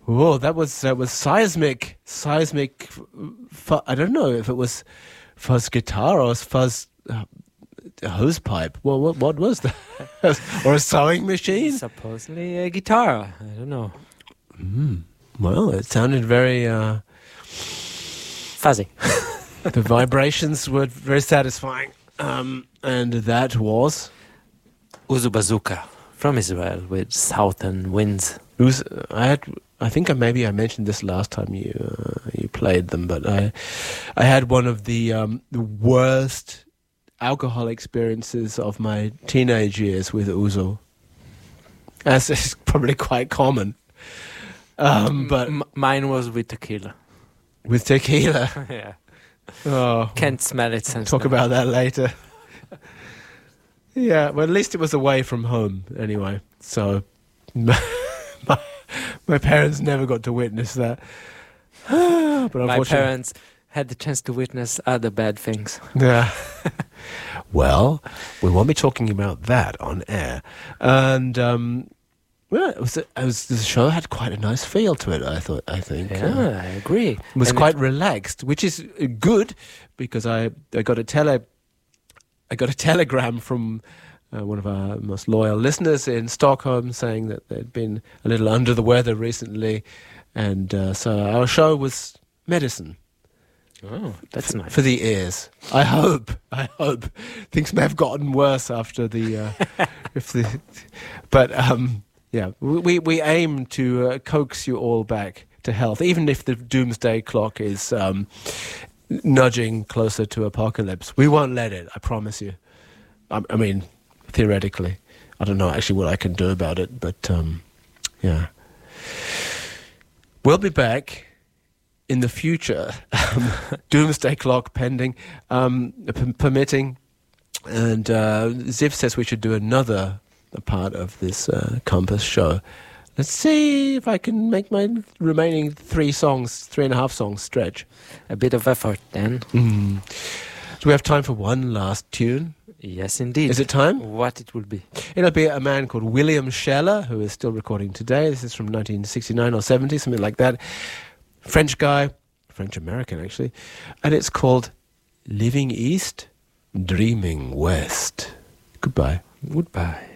Oh, that was seismic. I don't know if it was fuzz guitar or fuzz hose pipe. Well, what was that? Or a sewing machine? Supposedly a guitar. I don't know. Well, it sounded very Fuzzy. the vibrations were very satisfying. And that was Uzu Bazooka from Israel with Southern Winds. I think maybe I mentioned this last time you played them, but I had one of the worst alcohol experiences of my teenage years with Uzo, as is probably quite common. But mine was with tequila. With tequila, Yeah. oh, Can't smell it since talk then. about that later. Yeah, well, at least it was away from home anyway, so my parents never got to witness that. But My unfortunately, parents had the chance to witness other bad things. yeah. Well, we won't be talking about that on air. And well, the show had quite a nice feel to it. I think. Yeah, I agree. It was And quite relaxed, which is good because I got a telegram from one of our most loyal listeners in Stockholm saying that they'd been a little under the weather recently, and so our show was medicine. Oh, that's nice. For the ears. I hope things may have gotten worse after the but yeah, we aim to coax you all back to health, even if the doomsday clock is nudging closer to apocalypse. We won't let it, I promise you. I mean, theoretically. I don't know actually what I can do about it, but yeah. We'll be back in the future, doomsday clock pending, permitting, and Ziv says we should do another part of this Compass show. Let's see if I can make my remaining 3.5 songs stretch. A bit of effort then. Do we have time for one last tune? Yes, indeed. Is it time? What it will be? It'll be a man called William Scheller, who is still recording today. This is from 1969 or 70, something like that. French guy, French-American actually. And it's called Living East, Dreaming West. Goodbye. Goodbye.